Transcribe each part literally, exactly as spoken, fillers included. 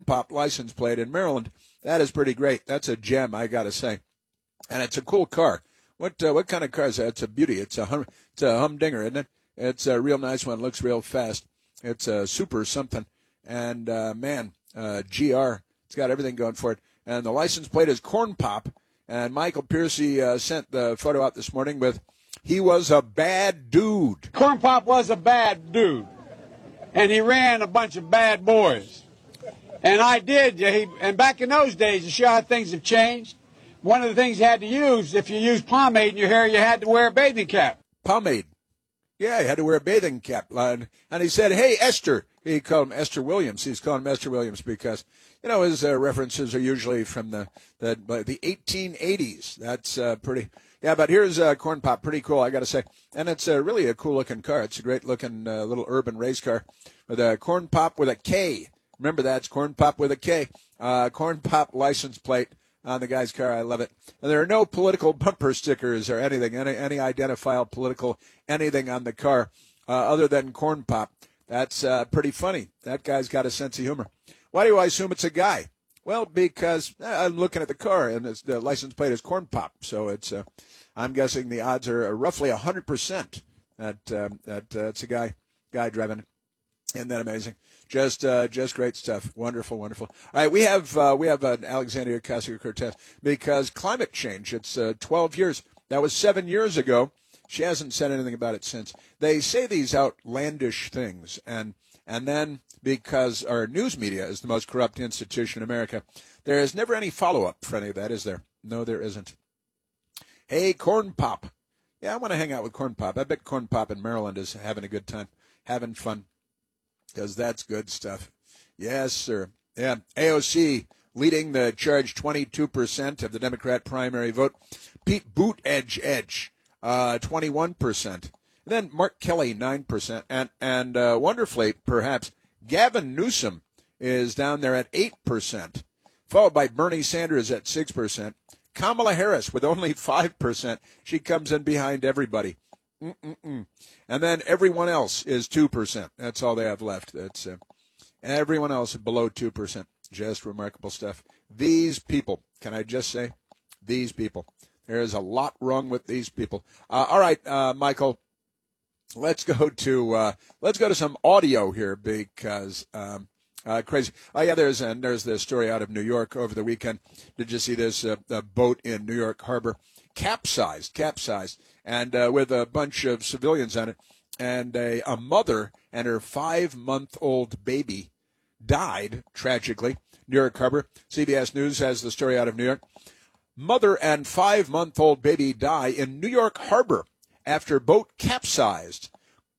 Pop license plate in Maryland. That is pretty great. That's a gem, I got to say. And it's a cool car. What uh, what kind of car is that? It's a beauty. It's a hum, it's a humdinger, isn't it? It's a real nice one. Looks real fast. It's a super something. And, uh, man, uh, G R, it's got everything going for it. And the license plate is Corn Pop. And Michael Piercy uh, sent the photo out this morning with, he was a bad dude. Corn Pop was a bad dude. And he ran a bunch of bad boys. And I did. He, and back in those days, to show how things have changed, one of the things you had to use, if you used pomade in your hair, you had to wear a bathing cap. Pomade. Yeah, he had to wear a bathing cap. And he said, hey, Esther. He called him Esther Williams. He's calling him Esther Williams because, you know, his uh, references are usually from the the, the eighteen eighties. That's uh, pretty. Yeah, but here's uh, Corn Pop. Pretty cool, I got to say. And it's uh, really a cool-looking car. It's a great-looking uh, little urban race car with a Corn Pop with a K. Remember that. It's Corn Pop with a K. Uh, Corn Pop license plate on the guy's car. I love it. And there are no political bumper stickers or anything, any, any identifiable political anything on the car uh, other than Corn Pop. That's uh, pretty funny. That guy's got a sense of humor. Why do I assume it's a guy? Well, because uh, I'm looking at the car, and it's, the license plate is Corn Pop. So it's, uh, I'm guessing the odds are roughly one hundred percent that, um, that uh, it's a guy guy driving it. Isn't that amazing? Just uh, just great stuff. Wonderful, wonderful. All right, we have uh, we have an Alexandria Ocasio-Cortez because climate change. It's uh, twelve years. That was seven years ago. She hasn't said anything about it since. They say these outlandish things, and and then because our news media is the most corrupt institution in America, there is never any follow-up for any of that, is there? No, there isn't. Hey, Corn Pop. Yeah, I want to hang out with Corn Pop. I bet Corn Pop in Maryland is having a good time, having fun. Because that's good stuff. Yes, sir. Yeah, A O C leading the charge, twenty-two percent of the Democrat primary vote. Pete Buttigieg, uh, twenty-one percent. And then Mark Kelly, nine percent. And, and uh, wonderfully, perhaps, Gavin Newsom is down there at eight percent, followed by Bernie Sanders at six percent. Kamala Harris with only five percent. She comes in behind everybody. Mm-mm-mm. And then everyone else is two percent. That's all they have left. That's uh, everyone else below two percent. Just remarkable stuff. These people, can I just say, these people. There is a lot wrong with these people. Uh, all right, uh, Michael, let's go to uh, let's go to some audio here because um, uh, crazy. Oh yeah, there's and there's this story out of New York over the weekend. Did you see this uh, boat in New York Harbor capsized? Capsized. And uh, with a bunch of civilians on it, and a, a mother and her five-month-old baby died, tragically. New York Harbor. C B S News has the story out of New York. Mother and five-month-old baby die in New York Harbor after boat capsized.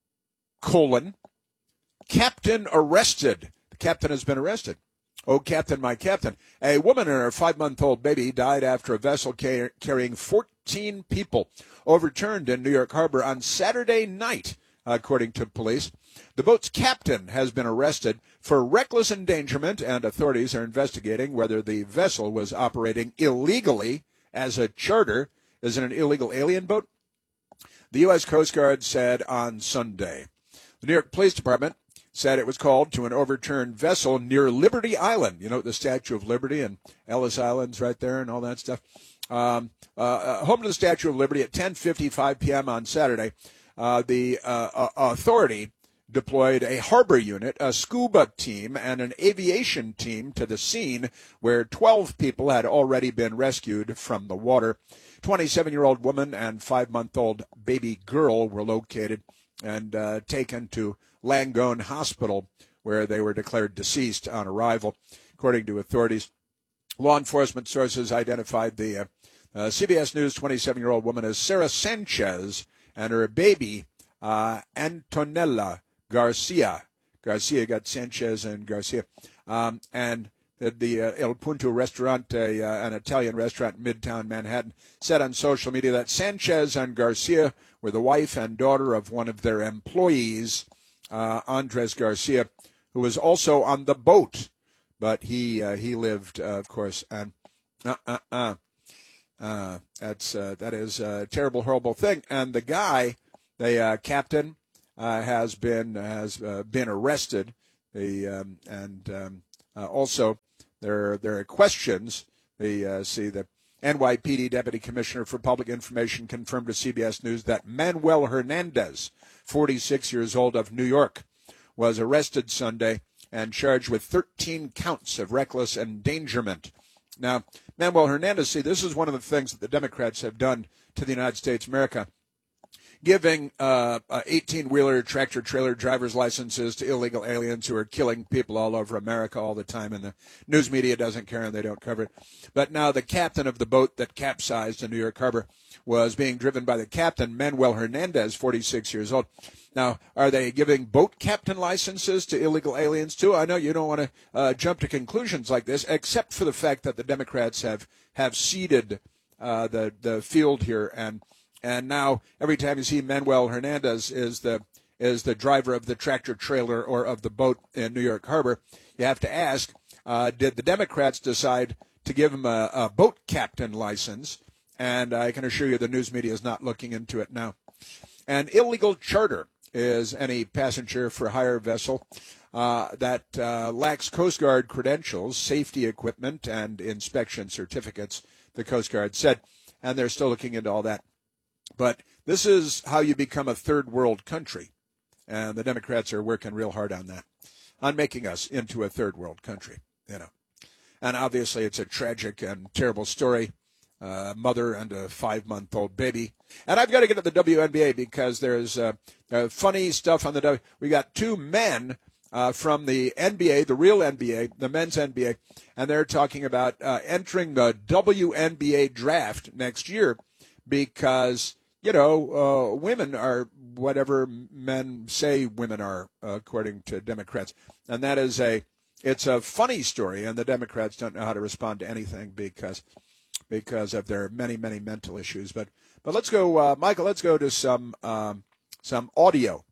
Colon. Captain arrested. The captain has been arrested. Oh, Captain, my Captain. A woman and her five-month-old baby died after a vessel car- carrying fourteen people overturned in New York Harbor on Saturday night, according to police. The boat's captain has been arrested for reckless endangerment, and authorities are investigating whether the vessel was operating illegally as a charter. Is it an illegal alien boat? The U S Coast Guard said on Sunday. The New York Police Department said it was called to an overturned vessel near Liberty Island. You know, the Statue of Liberty and Ellis Island's right there and all that stuff. Um, uh, uh, home to the Statue of Liberty at ten fifty-five p.m. on Saturday. Uh, the uh, uh, authority deployed a harbor unit, a scuba team, and an aviation team to the scene where twelve people had already been rescued from the water. twenty-seven-year-old woman and five-month-old baby girl were located and uh, taken to Langone Hospital, where they were declared deceased on arrival, according to authorities. Law enforcement sources identified the uh, uh, C B S News twenty-seven-year-old woman as Sarah Sanchez and her baby, uh, Antonella Garcia. Garcia got Sanchez and Garcia. Um, and the, the uh, El Punto restaurant, uh, uh, an Italian restaurant in Midtown Manhattan, said on social media that Sanchez and Garcia were the wife and daughter of one of their employees, uh, Andres Garcia, who was also on the boat. But he uh, he lived, uh, of course, and uh, uh, uh, uh, that's uh, that is a terrible, horrible thing. And the guy, the uh, captain, uh, has been has uh, been arrested. The um, and um, Uh, also, there there are questions. The uh, see the N Y P D Deputy Commissioner for Public Information confirmed to C B S News that Manuel Hernandez, forty-six years old, of New York, was arrested Sunday and charged with thirteen counts of reckless endangerment. Now, Manuel Hernandez, see, this is one of the things that the Democrats have done to the United States of America, giving uh, uh, eighteen-wheeler tractor-trailer driver's licenses to illegal aliens who are killing people all over America all the time, and the news media doesn't care and they don't cover it. But now the captain of the boat that capsized in New York Harbor was being driven by the captain, Manuel Hernandez, forty-six years old. Now, are they giving boat captain licenses to illegal aliens, too? I know you don't want to uh, jump to conclusions like this, except for the fact that the Democrats have, have ceded uh, the, the field here, and And now every time you see Manuel Hernandez is the is the driver of the tractor trailer or of the boat in New York Harbor, you have to ask, uh, did the Democrats decide to give him a, a boat captain license? And I can assure you the news media is not looking into it now. An illegal charter is any passenger for hire vessel uh, that uh, lacks Coast Guard credentials, safety equipment, and inspection certificates, the Coast Guard said. And they're still looking into all that. But this is how you become a third world country. And the Democrats are working real hard on that, on making us into a third world country, you know. And obviously it's a tragic and terrible story. Uh, mother and a five-month-old baby. And I've got to get to the W N B A because there's uh, uh, funny stuff on the W. We got two men uh, from the N B A, the real N B A, the men's N B A, and they're talking about uh, entering the W N B A draft next year because, you know, uh, women are whatever men say women are, uh, according to Democrats. And that is a, it's a funny story, and the Democrats don't know how to respond to anything because because of their many, many mental issues. But but let's go, uh, Michael, let's go to some um, some audio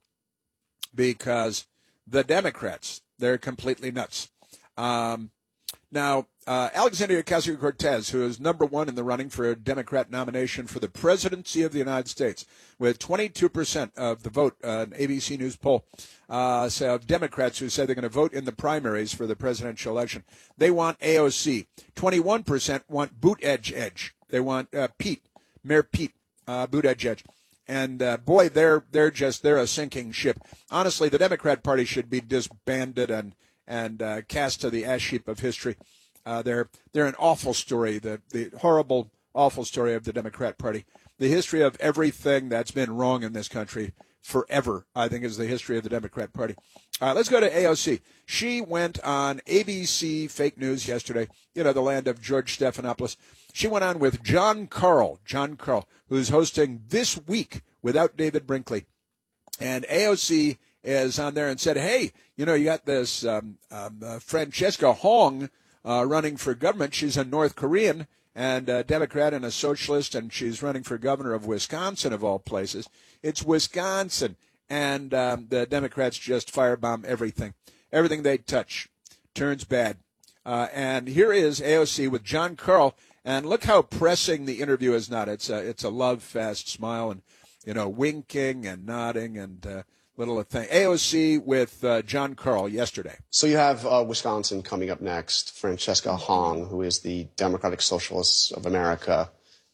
because the Democrats, they're completely nuts. Um, now, uh, Alexandria Ocasio-Cortez, who is number one in the running for a Democrat nomination for the presidency of the United States, with twenty-two percent of the vote, uh, an A B C News poll, uh, so of Democrats who say they're going to vote in the primaries for the presidential election. They want A O C. twenty-one percent want Buttigieg. They want uh, Pete, Mayor Pete uh, Buttigieg. And, uh, boy, they're they're just, they're a sinking ship. Honestly, the Democrat Party should be disbanded and, and uh, cast to the ash heap of history. Uh, they're they're an awful story, the, the horrible, awful story of the Democrat Party. The history of everything that's been wrong in this country forever, I think, is the history of the Democrat Party. All right, let's go to A O C. She went on A B C Fake News yesterday, you know, the land of George Stephanopoulos. She went on with John Karl, John Karl, who's hosting This Week without David Brinkley. And A O C is on there and said, hey, you know, you got this um, um, uh, Francesca Hong uh, running for government. She's a North Korean and a Democrat and a socialist, and she's running for governor of Wisconsin, of all places. It's Wisconsin, and um, the Democrats just firebomb everything. Everything they touch turns bad. Uh, and here is A O C with John Karl, and look how pressing the interview is not. It's a, it's a love-fest smile and, you know, winking and nodding and uh, little thing. A O C with uh, John Karl yesterday. So you have uh, Wisconsin coming up next. Francesca Hong, who is the Democratic Socialists of America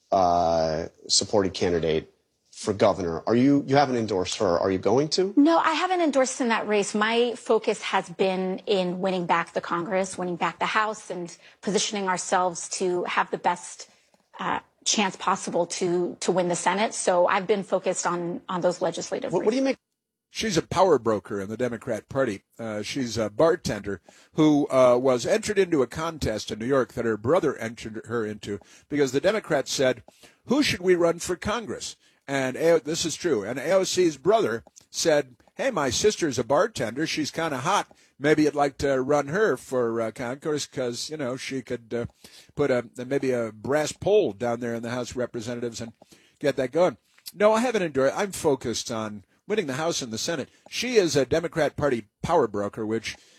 uh, supported candidate for governor. Are you, you haven't endorsed her. Are you going to? No, I haven't endorsed in that race. My focus has been in winning back the Congress, winning back the House, and positioning ourselves to have the best uh, chance possible to to win the Senate. So I've been focused on on those legislative What, races. what do you make? She's a power broker in the Democrat Party. Uh, she's a bartender who uh, was entered into a contest in New York that her brother entered her into because the Democrats said, who should we run for Congress? And A- this is true. And A O C's brother said, hey, my sister's a bartender. She's kind of hot. Maybe you'd like to run her for uh, Congress because, you know, she could uh, put a maybe a brass pole down there in the House of Representatives and get that going. No, I haven't endorsed. I'm focused on winning the House and the Senate. She is a Democrat Party power broker, which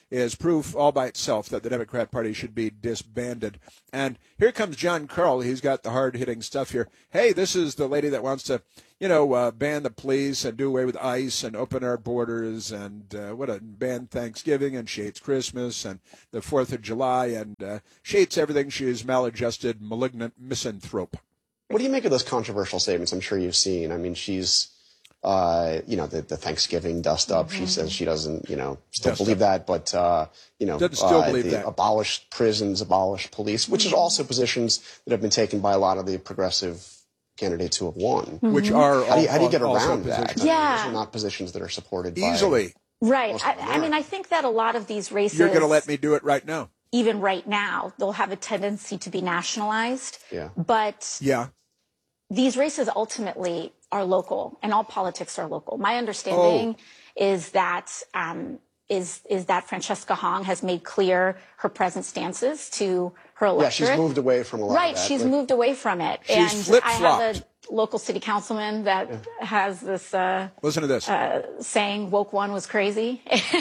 is proof all by itself that the Democrat Party should be disbanded. And here comes Jon Karl. He's got the hard-hitting stuff here. Hey, this is the lady that wants to, you know, uh, ban the police and do away with ICE and open our borders and uh, what a ban Thanksgiving, and she hates Christmas and the Fourth of July, and uh, she hates everything. She is maladjusted, malignant misanthrope. What do you make of those controversial statements? I'm sure you've seen. I mean, she's, uh, you know, the, the Thanksgiving dust up. Mm-hmm. She says she doesn't, you know, still dust believe up. that, but, uh, you know, doesn't still uh, believe the that. Abolish prisons, abolish police, which mm-hmm. is also positions that have been taken by a lot of the progressive candidates who have won. Mm-hmm. Which are how do you, how do you get around that? Positions. I mean, yeah. those are not positions that are supported easily. By right. I, I mean, I think that a lot of these races. You're going to let me do it right now. Even right now, they'll have a tendency to be nationalized. Yeah. But yeah. these races ultimately are local, and all politics are local. My understanding oh. is that um, is is that Francesca Hong has made clear her present stances to her electorate. Yeah, she's moved away from a lot right, of that. she's like, moved away from it. She's and flip-flopped. I have a local city councilman that yeah. has this uh, listen to this uh, saying woke one was crazy.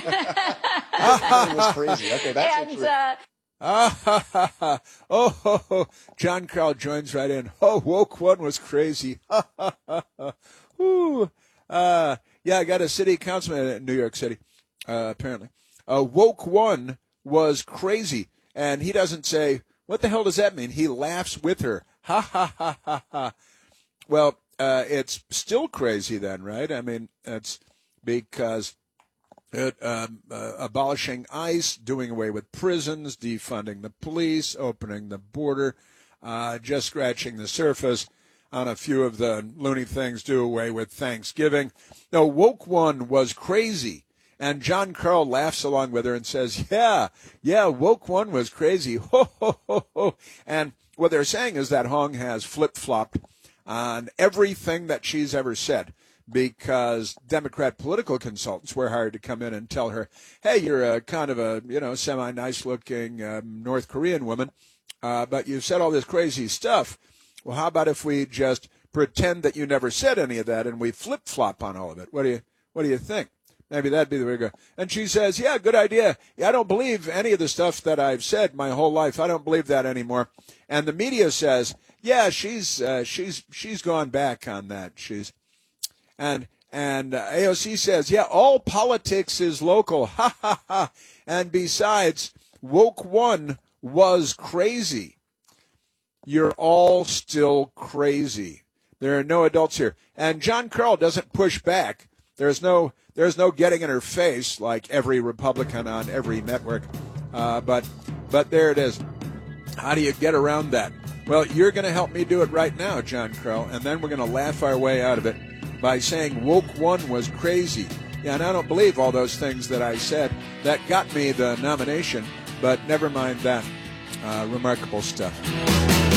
was crazy. Okay, that's and, true. Uh, Ah, ha, ha, ha. Oh, ho, ho. Jon Karl joins right in. Oh, woke one was crazy. Ha, ha, ha, ha. Ooh. Uh, yeah, I got a city councilman in New York City, uh, apparently. Uh, woke one was crazy. And he doesn't say, what the hell does that mean? He laughs with her. Ha, ha, ha, ha, ha. Well, uh, it's still crazy then, right? I mean, it's because... It, um, uh, abolishing ICE, doing away with prisons, defunding the police, opening the border, uh, just scratching the surface on a few of the loony things, do away with Thanksgiving. No, woke one was crazy. And Jon Karl laughs along with her and says, yeah, yeah, woke one was crazy. Ho, ho, ho, ho. And what they're saying is that Hong has flip-flopped on everything that she's ever said, because Democrat political consultants were hired to come in and tell her, hey, you're a kind of a, you know, semi-nice-looking um, North Korean woman, uh, but you've said all this crazy stuff. Well, how about if we just pretend that you never said any of that and we flip-flop on all of it? What do you, what do you think? Maybe that'd be the way to go. And she says, yeah, good idea. Yeah, I don't believe any of the stuff that I've said my whole life. I don't believe that anymore. And the media says, yeah, she's uh, she's she's gone back on that. She's And and uh, A O C says, yeah, all politics is local. Ha, ha, ha. And besides, woke one was crazy. You're all still crazy. There are no adults here. And Jon Karl doesn't push back. There's no there's no getting in her face like every Republican on every network. Uh, but but there it is. How do you get around that? Well, you're going to help me do it right now, Jon Karl, and then we're going to laugh our way out of it by saying woke one was crazy. Yeah, and I don't believe all those things that I said. That got me the nomination, but never mind that. Uh, remarkable stuff.